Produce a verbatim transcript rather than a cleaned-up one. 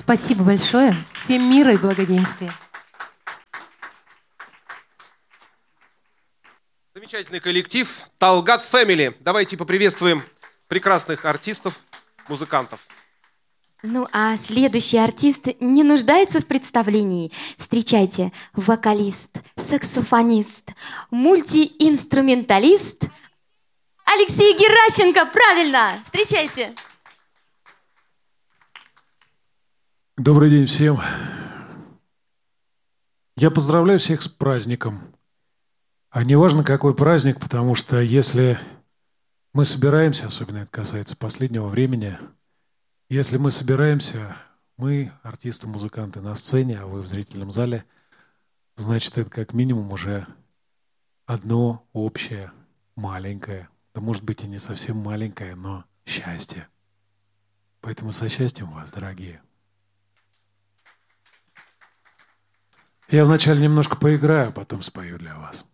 Спасибо большое. Всем мира и благоденствия. Замечательный коллектив Талгат Family. Давайте поприветствуем прекрасных артистов, музыкантов. Ну а следующий артист не нуждается в представлении. Встречайте, вокалист, саксофонист, мультиинструменталист Алексей Геращенко. Правильно! Встречайте! Добрый день всем. Я поздравляю всех с праздником. А не важно, какой праздник, потому что если мы собираемся, особенно это касается последнего времени, если мы собираемся, мы, артисты, музыканты на сцене, а вы в зрительном зале, значит, это как минимум уже одно общее, маленькое, да может быть и не совсем маленькое, но счастье. Поэтому со счастьем вас, дорогие. Я вначале немножко поиграю, а потом спою для вас.